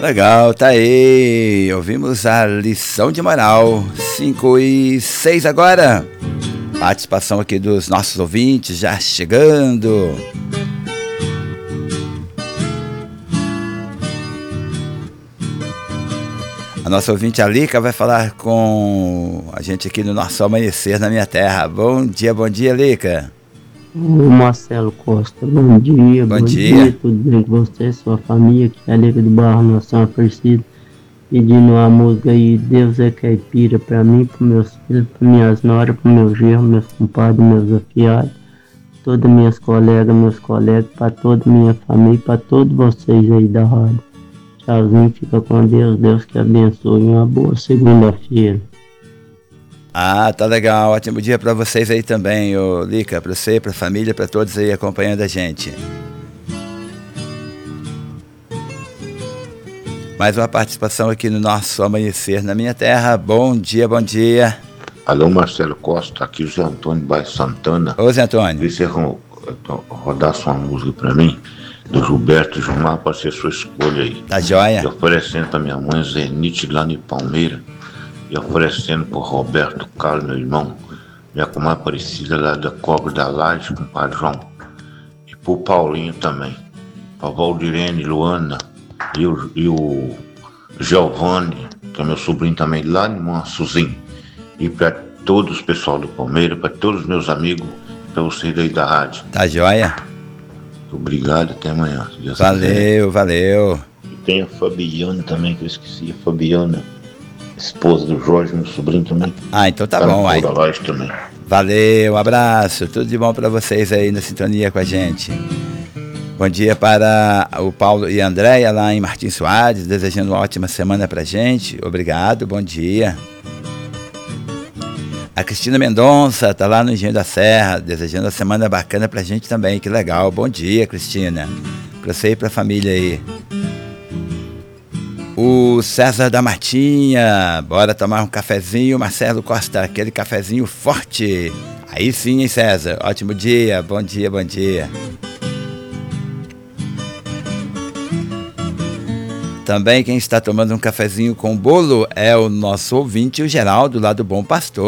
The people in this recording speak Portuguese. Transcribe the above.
Legal, tá aí. Ouvimos a lição de moral. 5:06 agora. Participação aqui dos nossos ouvintes já chegando. A nossa ouvinte Alica vai falar com a gente aqui no nosso Amanhecer na Minha Terra. Bom dia, Alica. Ô Marcelo Costa, bom dia. Bom dia, tudo bem com você, sua família? Aqui é a Alica do Barro, Nação Aparecida, pedindo uma música aí, Deus é Caipira, pra mim, pros meus filhos, pra minhas noras, pro meu genro, meus compadres, meus afiados, todas minhas colegas, meus colegas, pra toda minha família, pra todos vocês aí da rádio. Tchauzinho, fica com Deus, Deus que abençoe, uma boa segunda-feira. Ah, tá legal, ótimo dia pra vocês aí também, ô Lica, pra você, pra família, pra todos aí acompanhando a gente. Mais uma participação aqui no nosso Amanhecer na Minha Terra. Bom dia. Alô, Marcelo Costa, aqui o Zé Antônio Bairro Santana. Ô Zé Antônio. Se você rodasse uma música pra mim, do Gilberto Gilmar, pode ser sua escolha aí. Tá joia. E oferecendo pra minha mãe Zenite lá em Palmeira. E oferecendo pro Roberto Carlos, meu irmão, minha comadre Aparecida lá da Cobra da Laje, com o Padre João. E pro Paulinho também. Pra Valdirene, Luana e o Giovanni, que é meu sobrinho também, lá em Mansuzinho. E pra todos os pessoal do Palmeiras, pra todos os meus amigos, pra vocês aí da rádio. Tá joia? Obrigado, até amanhã. Valeu. E tem a Fabiana também, que eu esqueci, a Fabiana, esposa do Jorge, meu sobrinho também. Ah, então tá bom, aí. Também. Valeu, um abraço, tudo de bom pra vocês aí na sintonia com a gente. Bom dia para o Paulo e a Andréia lá em Martins Soares, desejando uma ótima semana pra gente. Obrigado, bom dia. A Cristina Mendonça tá lá no Engenho da Serra, desejando uma semana bacana pra gente também, que legal. Bom dia, Cristina. Pra você e pra família aí. O César da Martinha, bora tomar um cafezinho, Marcelo Costa, aquele cafezinho forte. Aí sim, hein, César? Ótimo dia, bom dia. Também quem está tomando um cafezinho com bolo é o nosso ouvinte, o Geraldo, lá do Bom Pastor.